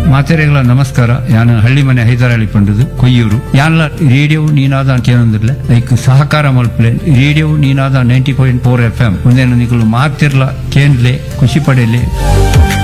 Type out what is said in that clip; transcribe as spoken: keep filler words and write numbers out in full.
ಮಾತೆರೆಗಳ ನಮಸ್ಕಾರ. ಯಾನ ಹಳ್ಳಿ ಮನೆ ಹೈದರಾಳಿ ಪಂಡದು ಕೊಯ್ಯೂರು. ಯಾನ್ಲ ರೇಡಿಯೋ ನೀನಾದ ಅಂತ ಏನಂದಿರ್ಲೆ ಲೈಕ್ ಸಹಕಾರ ಮಲ್ಪಲೆ radio Ninada ninety point four F M ಒಂದೇನು ನಿಗಳು ಮಾತಿರ್ಲ ಕೇಂದ್ಲೆ ಖುಷಿ ಪಡೆಯಲಿ.